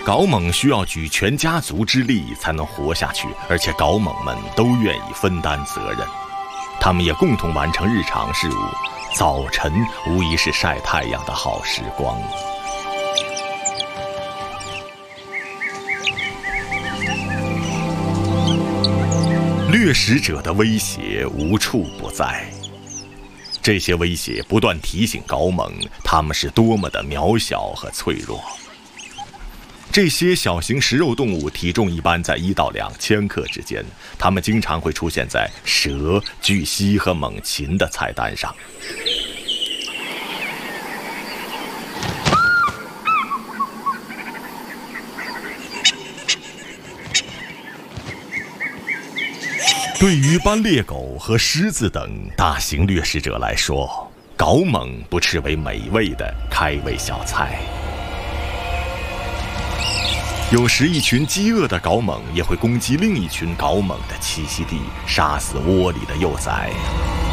缟猛需要举全家族之力才能活下去，而且缟猛们都愿意分担责任，他们也共同完成日常事务。早晨无疑是晒太阳的好时光。掠食者的威胁无处不在，这些威胁不断提醒缟猛，他们是多么的渺小和脆弱。这些小型食肉动物体重一般在1到2千克之间，它们经常会出现在蛇、巨蜥和猛禽的菜单上。对于斑鬣狗和狮子等大型掠食者来说，缟猛不斥为美味的开胃小菜。有时一群饥饿的缟猛也会攻击另一群缟猛的栖息地，杀死窝里的幼崽。